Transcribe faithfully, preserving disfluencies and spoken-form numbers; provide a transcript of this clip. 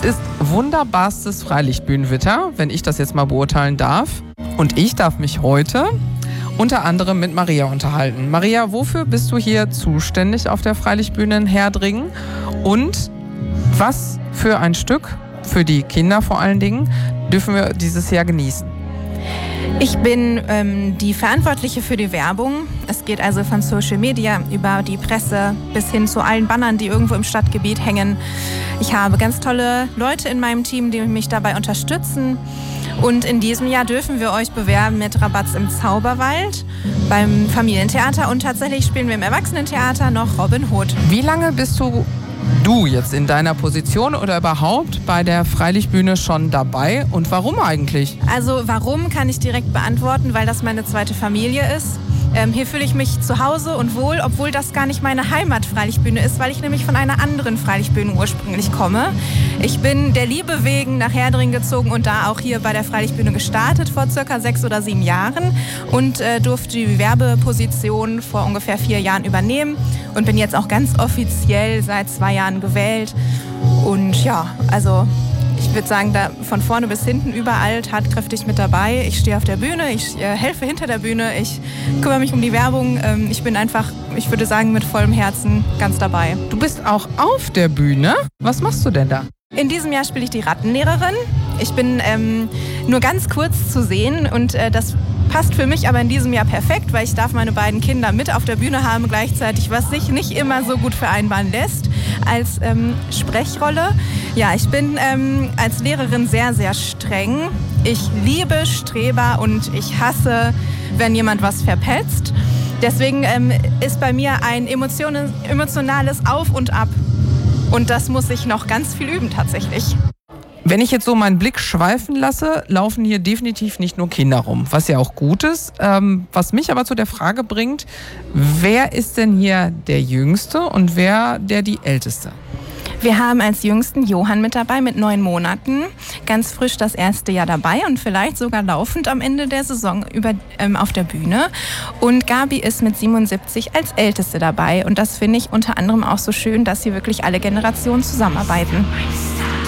ist wunderbarstes Freilichtbühnenwetter, wenn ich das jetzt mal beurteilen darf. Und ich darf mich heute unter anderem mit Maria unterhalten. Maria, wofür bist du hier zuständig auf der Freilichtbühne in Herdringen? Und was für ein Stück, für die Kinder vor allen Dingen, dürfen wir dieses Jahr genießen? Ich bin ähm, die Verantwortliche für die Werbung. Es geht also von Social Media über die Presse bis hin zu allen Bannern, die irgendwo im Stadtgebiet hängen. Ich habe ganz tolle Leute in meinem Team, die mich dabei unterstützen. Und in diesem Jahr dürfen wir euch bewerben mit Rabatz im Zauberwald, beim Familientheater und tatsächlich spielen wir im Erwachsenentheater noch Robin Hood. Wie lange bist du Du jetzt in deiner Position oder überhaupt bei der Freilichtbühne schon dabei und warum eigentlich? Also warum kann ich direkt beantworten, weil das meine zweite Familie ist. Ähm, hier fühle ich mich zu Hause und wohl, obwohl das gar nicht meine Heimat-Freilichtbühne ist, weil ich nämlich von einer anderen Freilichtbühne ursprünglich komme. Ich bin der Liebe wegen nach Herdringen gezogen und da auch hier bei der Freilichtbühne gestartet vor circa sechs oder sieben Jahren und äh, durfte die Werbeposition vor ungefähr vier Jahren übernehmen und bin jetzt auch ganz offiziell seit zwei Jahren gewählt. Und ja, also ich würde sagen, da von vorne bis hinten überall tatkräftig mit dabei. Ich stehe auf der Bühne, ich äh, helfe hinter der Bühne, ich kümmere mich um die Werbung. Ähm, ich bin einfach, ich würde sagen, mit vollem Herzen ganz dabei. Du bist auch auf der Bühne. Was machst du denn da? In diesem Jahr spiele ich die Rattenlehrerin. Ich bin ähm, nur ganz kurz zu sehen und äh, das passt für mich aber in diesem Jahr perfekt, weil ich darf meine beiden Kinder mit auf der Bühne haben gleichzeitig, was sich nicht immer so gut vereinbaren lässt als ähm, Sprechrolle. Ja, ich bin ähm, als Lehrerin sehr, sehr streng. Ich liebe Streber und ich hasse, wenn jemand was verpetzt. Deswegen ähm, ist bei mir ein emotion- emotionales Auf und Ab. Und das muss ich noch ganz viel üben tatsächlich. Wenn ich jetzt so meinen Blick schweifen lasse, laufen hier definitiv nicht nur Kinder rum, was ja auch gut ist. Ähm, was mich aber zu der Frage bringt, wer ist denn hier der Jüngste und wer der die Älteste? Wir haben als Jüngsten Johann mit dabei mit neun Monaten, ganz frisch das erste Jahr dabei und vielleicht sogar laufend am Ende der Saison über, ähm, auf der Bühne. Und Gabi ist mit siebenundsiebzig als Älteste dabei und das finde ich unter anderem auch so schön, dass hier wirklich alle Generationen zusammenarbeiten.